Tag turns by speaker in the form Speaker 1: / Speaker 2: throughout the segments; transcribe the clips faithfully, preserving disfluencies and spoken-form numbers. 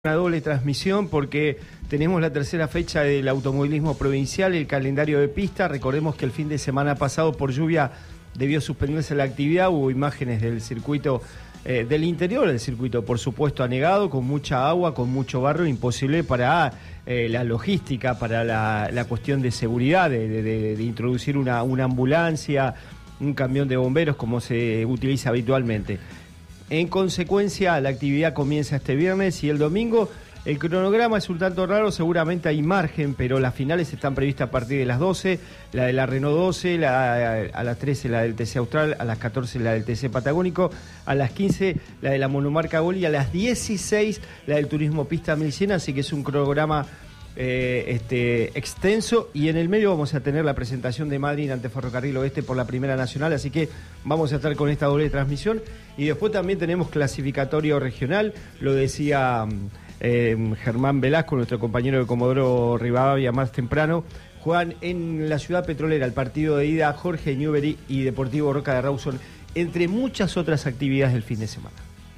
Speaker 1: Una doble transmisión porque tenemos la tercera fecha del automovilismo provincial, el calendario de pista. Recordemos que el fin de semana pasado por lluvia debió suspenderse la actividad, hubo imágenes del circuito, eh, del interior del circuito, por supuesto anegado, con mucha agua, con mucho barro, imposible para eh, la logística, para la, la cuestión de seguridad, de, de, de introducir una, una ambulancia, un camión de bomberos como se utiliza habitualmente. En consecuencia, la actividad comienza este viernes y el domingo. El cronograma es un tanto raro, seguramente hay margen, pero las finales están previstas a partir de las doce, la de la Renault doce, la, a las trece la del T C Austral, a las catorce la del T C Patagónico, a las quince la de la monomarca Gol y a las dieciséis la del Turismo Pista mil cien, así que es un cronograma Eh, este, extenso, y en el medio vamos a tener la presentación de Madrid ante Ferrocarril Oeste por la Primera Nacional, así que vamos a estar con esta doble transmisión, y después también tenemos clasificatorio regional, lo decía eh, Germán Velasco, nuestro compañero de Comodoro Rivadavia más temprano. Juegan en la ciudad petrolera el partido de ida Jorge Newbery y Deportivo Roca de Rawson, entre muchas otras actividades del fin de semana.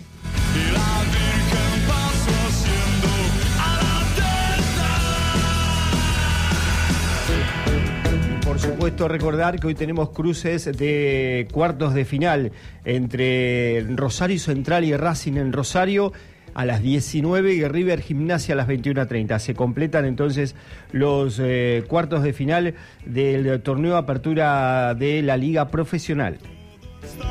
Speaker 1: Por supuesto, recordar que hoy tenemos cruces de cuartos de final entre Rosario Central y Racing en Rosario a las diecinueve y River Gimnasia a las veintiuna treinta. Se completan entonces los eh, cuartos de final del torneo de apertura de la Liga Profesional.